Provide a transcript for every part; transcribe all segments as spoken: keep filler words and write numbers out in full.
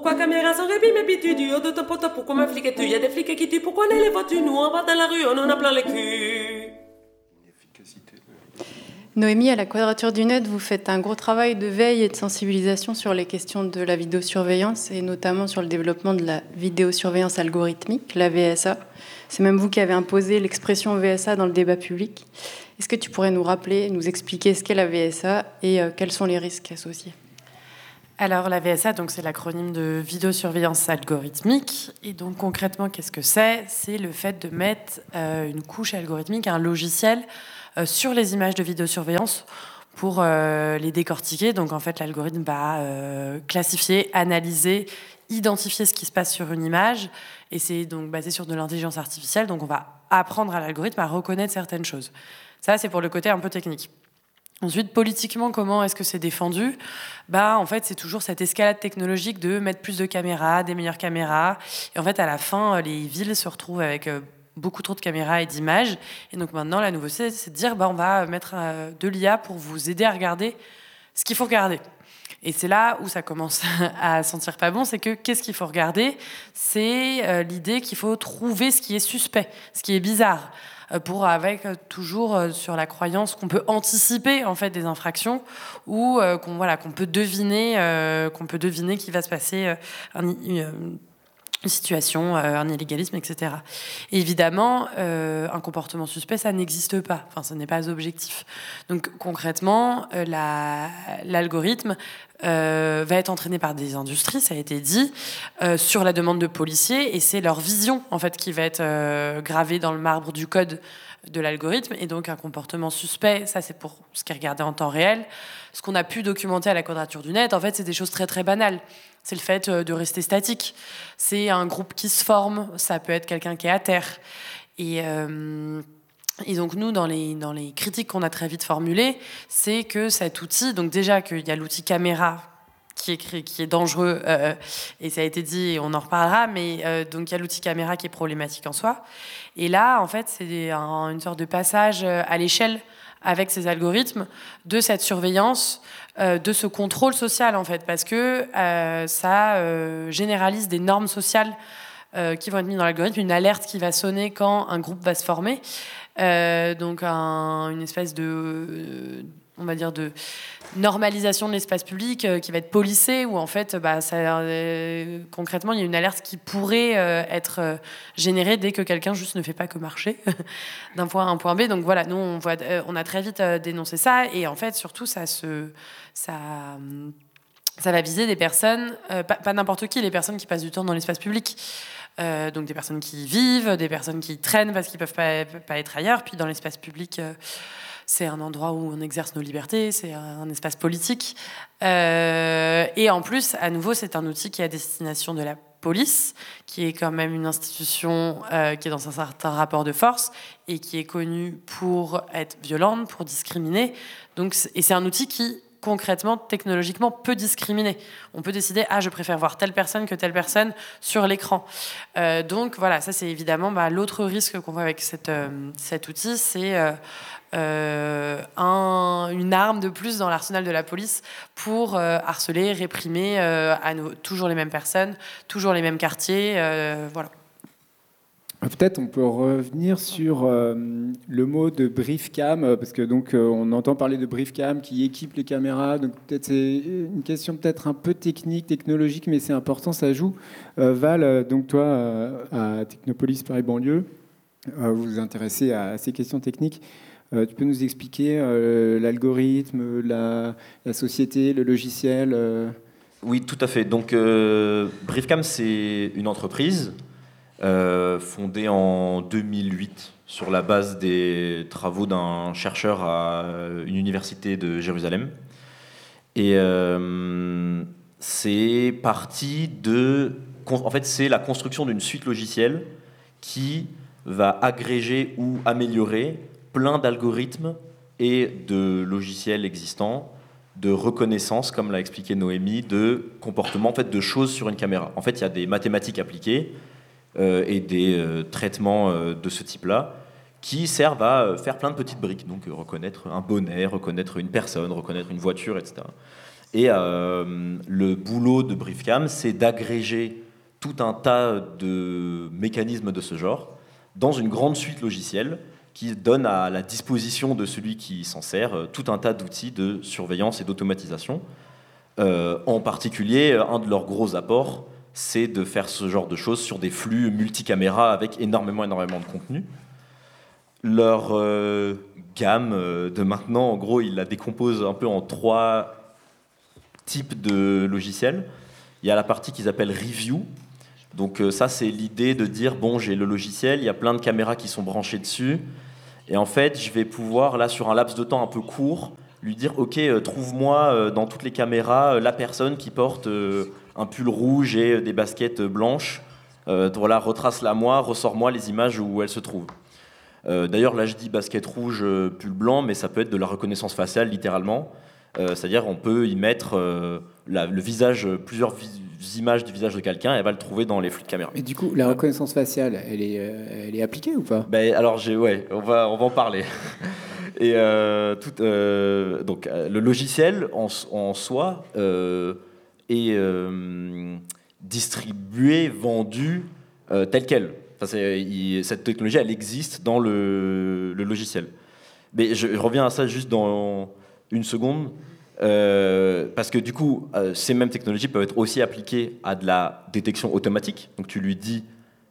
Pourquoi caméra sans répit, mais puis tu dis, oh, de ton pote, pourquoi m'infliquer-tu? Y a des flics qui tuent, pourquoi on les voitures? Nous, on va dans la rue, on en a plein les culs. Noémie, à la Quadrature du Net, vous faites un gros travail de veille et de sensibilisation sur les questions de la vidéosurveillance et notamment sur le développement de la vidéosurveillance algorithmique, la V S A. C'est même vous qui avez imposé l'expression V S A dans le débat public. Est-ce que tu pourrais nous rappeler, nous expliquer ce qu'est la V S A et euh, quels sont les risques associés ? Alors la V S A, donc, c'est l'acronyme de vidéosurveillance algorithmique. Et donc concrètement, qu'est-ce que c'est ? C'est le fait de mettre euh, une couche algorithmique, un logiciel, euh, sur les images de vidéosurveillance pour euh, les décortiquer. Donc en fait, l'algorithme va euh, classifier, analyser, identifier ce qui se passe sur une image. Et c'est donc basé sur de l'intelligence artificielle. Donc on va apprendre à l'algorithme à reconnaître certaines choses. Ça, c'est pour le côté un peu technique. Ensuite, politiquement, comment est-ce que c'est défendu ? Bah, en fait, c'est toujours cette escalade technologique de mettre plus de caméras, des meilleures caméras. Et en fait, à la fin, les villes se retrouvent avec beaucoup trop de caméras et d'images. Et donc maintenant, la nouveauté, c'est de dire, bah, on va mettre de l'I A pour vous aider à regarder ce qu'il faut regarder. Et c'est là où ça commence à sentir pas bon, c'est que qu'est-ce qu'il faut regarder ? C'est euh, l'idée qu'il faut trouver ce qui est suspect, ce qui est bizarre. Pour avec toujours sur la croyance qu'on peut anticiper en fait des infractions ou euh, qu'on voilà qu'on peut deviner euh, qu'on peut deviner qu'il va se passer euh, un, une, une situation, euh, un illégalisme, et cetera. Et évidemment, euh, un comportement suspect, ça n'existe pas. Enfin, ce n'est pas objectif. Donc concrètement, euh, la, l'algorithme Euh, va être entraîné par des industries, ça a été dit, euh, sur la demande de policiers, et c'est leur vision en fait qui va être euh, gravée dans le marbre du code de l'algorithme. Et donc un comportement suspect, ça c'est pour ce qui est regardé en temps réel. Ce qu'on a pu documenter à la Quadrature du Net, en fait, c'est des choses très très banales. C'est le fait de rester statique. C'est un groupe qui se forme, ça peut être quelqu'un qui est à terre. Et euh, Et donc nous, dans les, dans les critiques qu'on a très vite formulées, c'est que cet outil, donc déjà qu'il y a l'outil caméra qui est, qui est dangereux, euh, et ça a été dit, et on en reparlera, mais euh, donc il y a l'outil caméra qui est problématique en soi. Et là, en fait, c'est un, une sorte de passage à l'échelle avec ces algorithmes de cette surveillance, euh, de ce contrôle social, en fait, parce que euh, ça euh, généralise des normes sociales euh, qui vont être mises dans l'algorithme, une alerte qui va sonner quand un groupe va se former. Euh, donc un, une espèce de, euh, on va dire de normalisation de l'espace public euh, qui va être policée, où en fait, bah, ça, euh, concrètement, il y a une alerte qui pourrait euh, être euh, générée dès que quelqu'un juste ne fait pas que marcher d'un point A à un point B. Donc voilà, nous on voit, euh, on a très vite euh, dénoncé ça, et en fait surtout ça se, ça ça va viser des personnes, euh, pas, pas n'importe qui, les personnes qui passent du temps dans l'espace public. Euh, donc des personnes qui vivent, des personnes qui traînent parce qu'ils ne peuvent pas, pas être ailleurs. Puis dans l'espace public, euh, c'est un endroit où on exerce nos libertés, c'est un, un espace politique. Euh, et en plus, à nouveau, c'est un outil qui est à destination de la police, qui est quand même une institution euh, qui est dans un certain rapport de force et qui est connue pour être violente, pour discriminer. Donc, et c'est un outil qui, concrètement, technologiquement, peut discriminer. On peut décider, ah, je préfère voir telle personne que telle personne sur l'écran. Euh, donc, voilà, ça, c'est évidemment bah, l'autre risque qu'on voit avec cette, euh, cet outil, c'est euh, euh, un, une arme de plus dans l'arsenal de la police pour euh, harceler, réprimer euh, à nous, toujours les mêmes personnes, toujours les mêmes quartiers, euh, voilà. Peut-être on peut revenir sur euh, le mot de briefcam, parce que donc euh, on entend parler de briefcam qui équipe les caméras. Donc peut-être c'est une question peut-être un peu technique, technologique, mais c'est important, ça joue. Euh, Val, donc toi euh, à Technopolis Paris banlieue, euh, vous vous intéressez à, à ces questions techniques. Euh, tu peux nous expliquer euh, l'algorithme, la, la société, le logiciel euh... Oui, tout à fait. Donc euh, Briefcam, c'est une entreprise. Euh, fondé en deux mille huit sur la base des travaux d'un chercheur à une université de Jérusalem. Et euh, c'est parti de... En fait, c'est la construction d'une suite logicielle qui va agréger ou améliorer plein d'algorithmes et de logiciels existants de reconnaissance, comme l'a expliqué Noémie, de comportement, en fait, de choses sur une caméra. En fait, il y a des mathématiques appliquées Euh, et des euh, traitements euh, de ce type-là qui servent à euh, faire plein de petites briques, donc euh, reconnaître un bonnet, reconnaître une personne, reconnaître une voiture, et cetera. Et euh, le boulot de Briefcam, c'est d'agréger tout un tas de mécanismes de ce genre dans une grande suite logicielle qui donne à la disposition de celui qui s'en sert tout un tas d'outils de surveillance et d'automatisation. Euh, en particulier, un de leurs gros apports, c'est de faire ce genre de choses sur des flux multicaméras avec énormément, énormément de contenu. Leur euh, gamme de maintenant, en gros, ils la décomposent un peu en trois types de logiciels. Il y a la partie qu'ils appellent Review. Donc euh, ça, c'est l'idée de dire, bon, j'ai le logiciel, il y a plein de caméras qui sont branchées dessus, et en fait, je vais pouvoir, là, sur un laps de temps un peu court, lui dire, OK, euh, trouve-moi euh, dans toutes les caméras euh, la personne qui porte euh, un pull rouge et euh, des baskets blanches. Euh, voilà, retrace-la moi, ressors-moi les images où elle se trouve. Euh, d'ailleurs, là, je dis basket rouge, euh, pull blanc, mais ça peut être de la reconnaissance faciale, littéralement. Euh, c'est-à-dire, on peut y mettre euh, la, le visage, plusieurs vis- images du visage de quelqu'un, et elle va le trouver dans les flux de caméra. Et du coup, la reconnaissance faciale, elle est, euh, elle est appliquée ou pas ? Ben, alors, j'ai, ouais, on va, on va en parler. Et euh, tout, euh, donc, euh, le logiciel en, en soi euh, est euh, distribué, vendu euh, tel quel. Enfin, c'est, il, cette technologie, elle existe dans le, le logiciel. Mais je, je reviens à ça juste dans une seconde. Euh, parce que du coup, euh, ces mêmes technologies peuvent être aussi appliquées à de la détection automatique. Donc tu lui dis,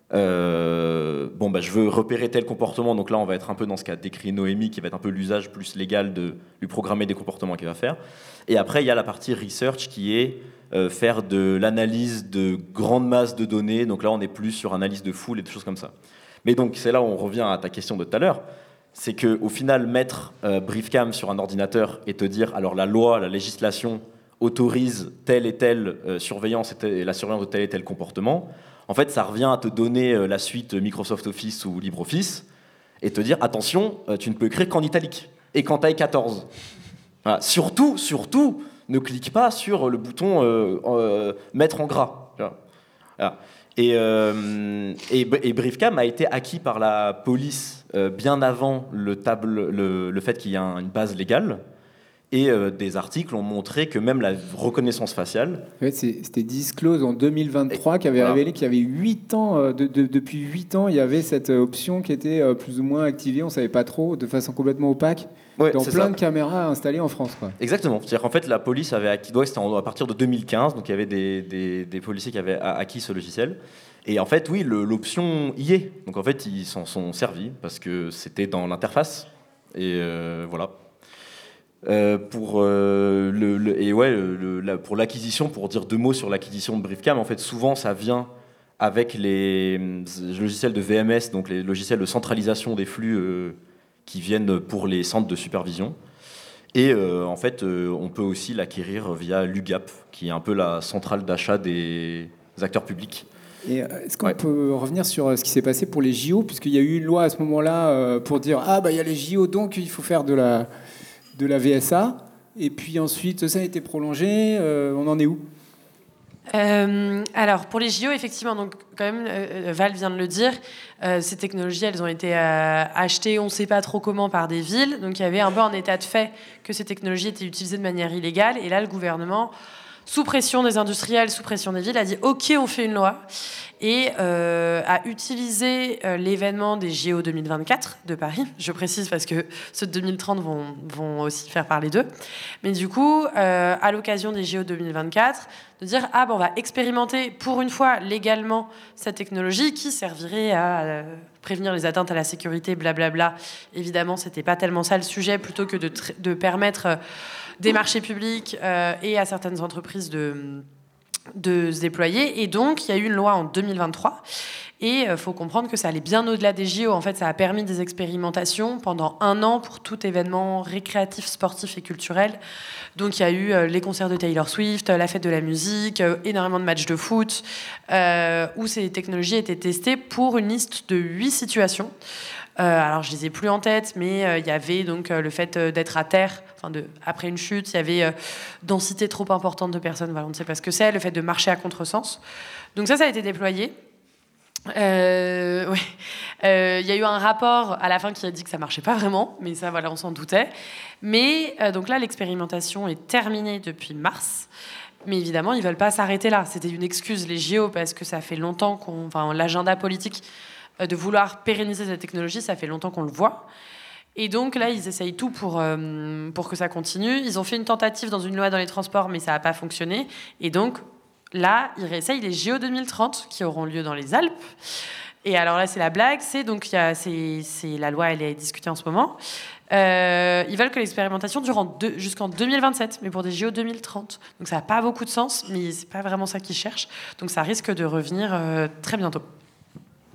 euh, bon, bah, je veux repérer tel comportement. Donc là, on va être un peu dans ce qu'a décrit Noémie, qui va être un peu l'usage plus légal de lui programmer des comportements qu'il va faire. Et après, il y a la partie research qui est euh, faire de l'analyse de grandes masses de données. Donc là, on est plus sur analyse de foule et des choses comme ça. Mais donc, c'est là où on revient à ta question de tout à l'heure. C'est qu'au final, mettre euh, Briefcam sur un ordinateur et te dire, alors la loi, la législation autorise telle et telle euh, surveillance et, telle, et la surveillance de tel et tel comportement, en fait, ça revient à te donner euh, la suite Microsoft Office ou LibreOffice et te dire, attention, euh, tu ne peux écrire qu'en italique et qu'en taille quatorze. Voilà. Surtout, surtout, ne clique pas sur le bouton euh, euh, mettre en gras. Voilà. Et, euh, et, et Briefcam a été acquis par la police euh, bien avant le, table, le, le fait qu'il y ait un, une base légale. Et euh, des articles ont montré que même la reconnaissance faciale... En fait, c'était Disclose en deux mille vingt-trois qui avait voilà. révélé qu'il y avait huit ans, euh, de, de, depuis huit ans, il y avait cette option qui était euh, plus ou moins activée, on ne savait pas trop, de façon complètement opaque, ouais, dans plein ça. de caméras installées en France. Quoi. Exactement. C'est-à-dire qu'en fait, la police avait acquis... Ouais, c'était à partir de deux mille quinze, donc il y avait des, des, des policiers qui avaient acquis ce logiciel. Et en fait, oui, le, l'option y est. Donc en fait, ils s'en sont servis parce que c'était dans l'interface. Et euh, voilà. Euh, pour euh, le, le, et ouais, le, la, pour l'acquisition, pour dire deux mots sur l'acquisition de Briefcam, en fait, souvent, ça vient avec les, les logiciels de V M S, donc les logiciels de centralisation des flux euh, qui viennent pour les centres de supervision. Et euh, en fait, euh, on peut aussi l'acquérir via l'U G A P, qui est un peu la centrale d'achat des acteurs publics. Et est-ce qu'on ouais. peut revenir sur ce qui s'est passé pour les J O, puisqu'il y a eu une loi à ce moment-là pour dire ah bah il y a les J O donc il faut faire de la de la V S A, et puis ensuite ça a été prolongé. Euh, on en est où ? Euh, alors pour les J O, effectivement, donc quand même, euh, Val vient de le dire, euh, ces technologies, elles ont été euh, achetées, on ne sait pas trop comment, par des villes. Donc il y avait un peu un état de fait que ces technologies étaient utilisées de manière illégale. Et là, le gouvernement, sous pression des industriels, sous pression des villes, a dit OK, on fait une loi, et euh, a utilisé euh, l'événement des J O deux mille vingt-quatre de Paris. Je précise parce que ceux de deux mille trente vont, vont aussi faire parler d'eux. Mais du coup, euh, à l'occasion des J O deux mille vingt-quatre, de dire ah ben on va expérimenter pour une fois légalement cette technologie qui servirait à euh, prévenir les atteintes à la sécurité, blablabla. Évidemment, c'était pas tellement ça le sujet, plutôt que de, tr- de permettre euh, des marchés publics euh, et à certaines entreprises de, de se déployer. Et donc, il y a eu une loi en deux mille vingt-trois. Et il euh, faut comprendre que ça allait bien au-delà des J O. En fait, ça a permis des expérimentations pendant un an pour tout événement récréatif, sportif et culturel. Donc, il y a eu euh, les concerts de Taylor Swift, la fête de la musique, euh, énormément de matchs de foot, euh, où ces technologies étaient testées pour une liste de huit situations. Euh, alors, je les ai plus en tête, mais il euh, y avait donc euh, le fait euh, d'être à terre, enfin de, après une chute, il y avait euh, densité trop importante de personnes, voilà, on ne sait pas ce que c'est, le fait de marcher à contresens. Donc ça, ça a été déployé. Euh, ouais. Euh, y a eu un rapport à la fin qui a dit que ça marchait pas vraiment, mais ça, voilà, on s'en doutait. Mais euh, donc là, l'expérimentation est terminée depuis mars. Mais évidemment, ils veulent pas s'arrêter là. C'était une excuse, les J O, parce que ça fait longtemps qu'on, enfin, l'agenda politique euh, de vouloir pérenniser cette technologie, ça fait longtemps qu'on le voit. Et donc là, ils essayent tout pour, euh, pour que ça continue. Ils ont fait une tentative dans une loi dans les transports, mais ça n'a pas fonctionné. Et donc là, ils réessayent les J O deux mille trente qui auront lieu dans les Alpes. Et alors là, c'est la blague. C'est donc il y a, c'est, c'est la loi, elle est discutée en ce moment. Euh, ils veulent que l'expérimentation dure en deux, jusqu'en deux mille vingt-sept, mais pour des J O deux mille trente. Donc ça n'a pas beaucoup de sens, mais c'est pas vraiment ça qu'ils cherchent. Donc ça risque de revenir euh, très bientôt.